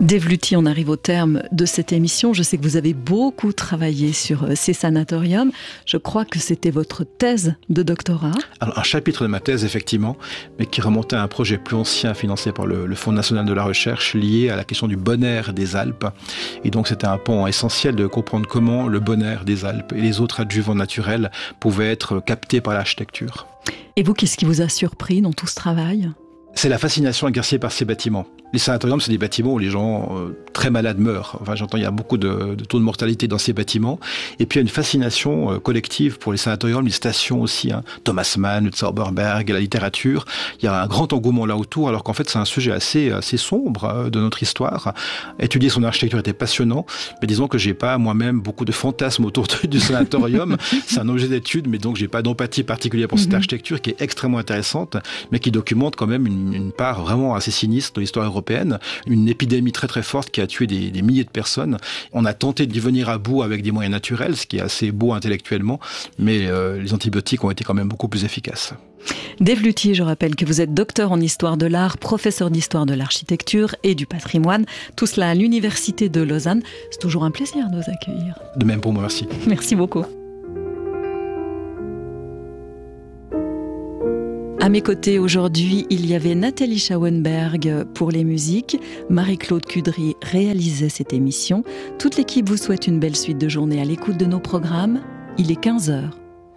Dave Luty, on arrive au terme de cette émission. Je sais que vous avez beaucoup travaillé sur ces sanatoriums. Je crois que c'était votre thèse de doctorat. Alors, un chapitre de ma thèse, effectivement, mais qui remontait à un projet plus ancien financé par le Fonds national de la recherche lié à la question du bon air des Alpes. Et donc, c'était un point essentiel de comprendre comment le bon air des Alpes et les autres adjuvants naturels pouvaient être captés par l'architecture. Et vous, qu'est-ce qui vous a surpris dans tout ce travail ? C'est la fascination exercée par ces bâtiments. Les sanatoriums, c'est des bâtiments où les gens très malades meurent. Enfin, j'entends, il y a beaucoup de taux de mortalité dans ces bâtiments. Et puis, il y a une fascination collective pour les sanatoriums, les stations aussi. Thomas Mann, Zauberberg, la littérature. Il y a un grand engouement là autour, alors qu'en fait, c'est un sujet assez sombre de notre histoire. Étudier son architecture était passionnant, mais disons que j'ai pas moi-même beaucoup de fantasmes autour du sanatorium. C'est un objet d'étude, mais donc j'ai pas d'empathie particulière pour cette architecture qui est extrêmement intéressante, mais qui documente quand même une part vraiment assez sinistre de l'histoire européenne, une épidémie très très forte qui a tué des milliers de personnes. On a tenté d'y venir à bout avec des moyens naturels, ce qui est assez beau intellectuellement, mais les antibiotiques ont été quand même beaucoup plus efficaces. Dave Luty, je rappelle que vous êtes docteur en histoire de l'art, professeur d'histoire de l'architecture et du patrimoine, tout cela à l'Université de Lausanne. C'est toujours un plaisir de vous accueillir. De même pour moi, merci. Merci beaucoup. À mes côtés aujourd'hui, il y avait Nathalie Schauenberg pour les musiques, Marie-Claude Cudry réalisait cette émission. Toute l'équipe vous souhaite une belle suite de journée à l'écoute de nos programmes. Il est 15h.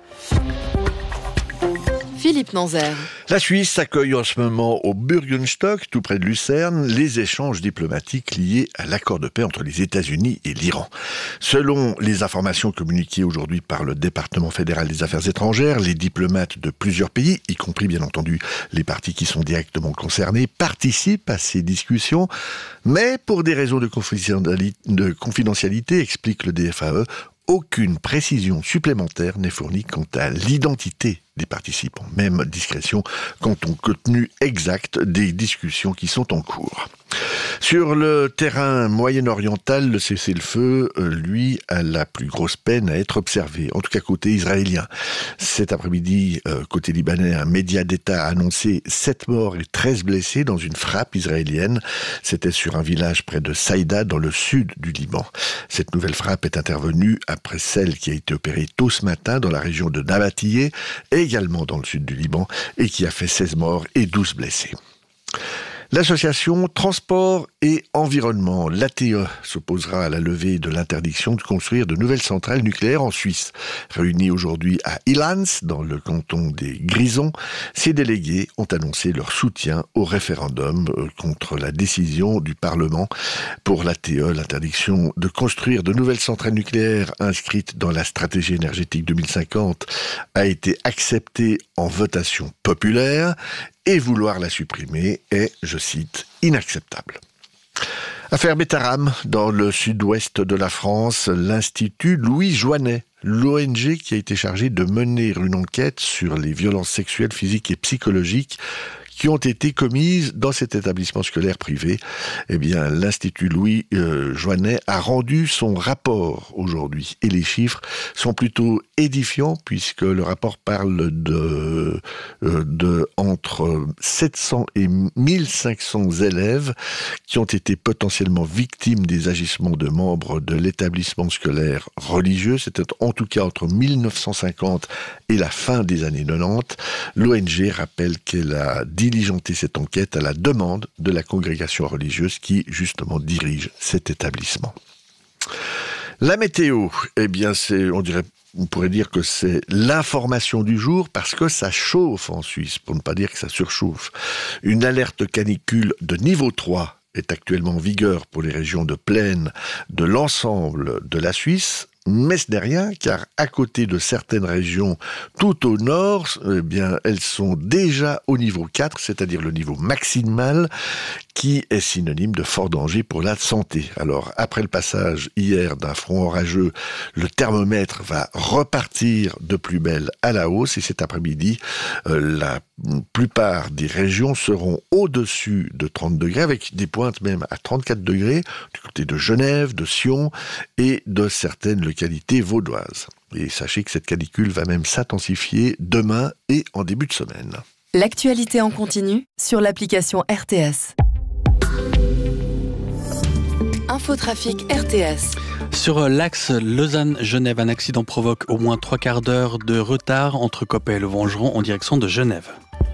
Philippe Nanzer. La Suisse accueille en ce moment au Bürgenstock, tout près de Lucerne, les échanges diplomatiques liés à l'accord de paix entre les États-Unis et l'Iran. Selon les informations communiquées aujourd'hui par le département fédéral des affaires étrangères, les diplomates de plusieurs pays, y compris bien entendu les partis qui sont directement concernés, participent à ces discussions, mais pour des raisons de confidentialité, explique le DFAE, aucune précision supplémentaire n'est fournie quant à l'identité des participants, même discrétion quant au contenu exact des discussions qui sont en cours. Sur le terrain moyen-oriental, le cessez-le-feu, lui, a la plus grosse peine à être observé, en tout cas côté israélien. Cet après-midi, côté libanais, un média d'État a annoncé 7 morts et 13 blessés dans une frappe israélienne. C'était sur un village près de Saïda, dans le sud du Liban. Cette nouvelle frappe est intervenue après celle qui a été opérée tôt ce matin dans la région de Nabatiyeh, également dans le sud du Liban, et qui a fait 16 morts et 12 blessés. L'association Transport et Environnement, l'ATE, s'opposera à la levée de l'interdiction de construire de nouvelles centrales nucléaires en Suisse. Réunis aujourd'hui à Ilans, dans le canton des Grisons, ces délégués ont annoncé leur soutien au référendum contre la décision du Parlement pour l'ATE. L'interdiction de construire de nouvelles centrales nucléaires inscrites dans la stratégie énergétique 2050 a été acceptée en votation populaire. Et vouloir la supprimer est, je cite, inacceptable. Affaire Bétaram, dans le sud-ouest de la France, l'Institut Louis Joinet, l'ONG qui a été chargée de mener une enquête sur les violences sexuelles, physiques et psychologiques qui ont été commises dans cet établissement scolaire privé. Eh bien, l'Institut Louis Joinet a rendu son rapport aujourd'hui. Et les chiffres sont plutôt édifiants, puisque le rapport parle de entre 700 et 1500 élèves qui ont été potentiellement victimes des agissements de membres de l'établissement scolaire religieux. C'était en tout cas entre 1950 et la fin des années 90. L'ONG rappelle qu'elle a diligenté cette enquête à la demande de la congrégation religieuse qui, justement, dirige cet établissement. La météo, eh bien, on pourrait dire que c'est l'information du jour parce que ça chauffe en Suisse, pour ne pas dire que ça surchauffe. Une alerte canicule de niveau 3 est actuellement en vigueur pour les régions de plaine de l'ensemble de la Suisse. Mais ce n'est rien, car à côté de certaines régions tout au nord, eh bien, elles sont déjà au niveau 4, c'est-à-dire le niveau maximal, qui est synonyme de fort danger pour la santé. Alors, après le passage hier d'un front orageux, le thermomètre va repartir de plus belle à la hausse, et cet après-midi, la plupart des régions seront au-dessus de 30 degrés, avec des pointes même à 34 degrés, du côté de Genève, de Sion, et de certaines localités vaudoises. Et sachez que cette canicule va même s'intensifier demain et en début de semaine. L'actualité en continu sur l'application RTS. Infotrafic RTS. Sur l'axe Lausanne-Genève, un accident provoque au moins 3/4 d'heure de retard entre Coppet et le Vengeron en direction de Genève.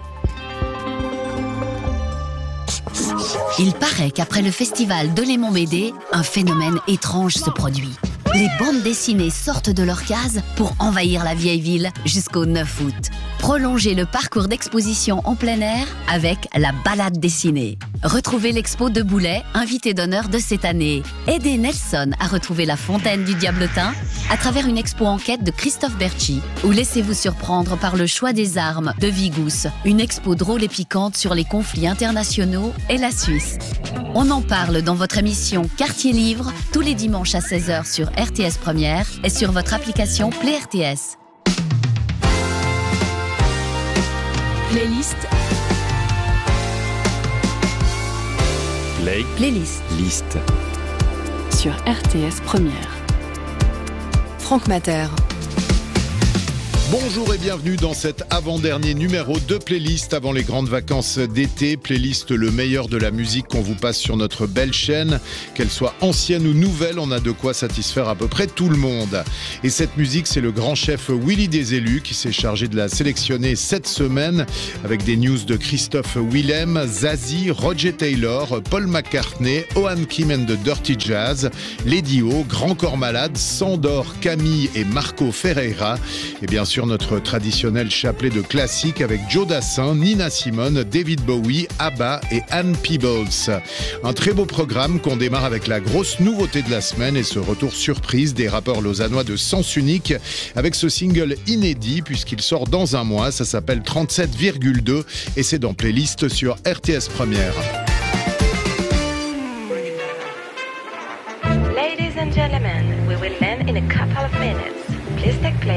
Il paraît qu'après le festival de Lémont-Médé, un phénomène étrange se produit. Les bandes dessinées sortent de leur case pour envahir la vieille ville jusqu'au 9 août. Prolongez le parcours d'exposition en plein air avec la balade dessinée. Retrouvez l'expo de Boulay, invité d'honneur de cette année. Aidez Nelson à retrouver la fontaine du Diablotin à travers une expo enquête de Christophe Berchi. Ou laissez-vous surprendre par le choix des armes de Vigous, une expo drôle et piquante sur les conflits internationaux et la Suisse. On en parle dans votre émission Quartier Livre, tous les dimanches à 16h sur RTS Première et sur votre application Play RTS. Playlist. Playlist. Liste. Sur RTS Première. Franck Mater. Bonjour et bienvenue dans cet avant-dernier numéro de Playlist avant les grandes vacances d'été. Playlist, le meilleur de la musique qu'on vous passe sur notre belle chaîne. Qu'elle soit ancienne ou nouvelle, on a de quoi satisfaire à peu près tout le monde. Et cette musique, c'est le grand chef Willy des Élus qui s'est chargé de la sélectionner cette semaine avec des news de Christophe Willem, Zazie, Roger Taylor, Paul McCartney, Owen Kim and the Dirty Jazz, Lady O, Grand Corps Malade, Sandor, Camille et Marco Ferreira. Et bien sûr, notre traditionnel chapelet de classiques avec Joe Dassin, Nina Simone, David Bowie, ABBA et Ann Peebles. Un très beau programme qu'on démarre avec la grosse nouveauté de la semaine et ce retour surprise des rappeurs lausannois de Sens Unique avec ce single inédit puisqu'il sort dans un mois. Ça s'appelle 37,2 et c'est dans Playlist sur RTS Première. Ladies and gentlemen, we will land in a couple of minutes. Please take place.